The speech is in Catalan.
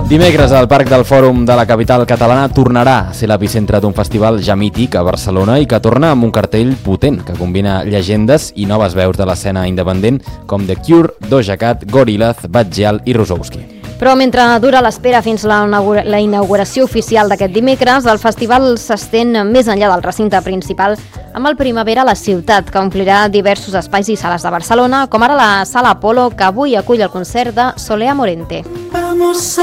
Dimecres, el Parc del Fòrum de la capital catalana tornarà a ser l'epicentre d'un festival ja mític a Barcelona i que torna amb un cartell potent que combina llegendes i noves veus de l'escena independent com The Cure, Doja Cat, Gorillaz, Bad Gyal i Rozowski. Però mentre dura l'espera fins la inauguració oficial d'aquest dimecres, el festival s'estén més enllà del recinte principal amb el Primavera a la ciutat, que omplirà diversos espais i sales de Barcelona, com ara la Sala Apolo, que avui acull el concert de Soler Amorente.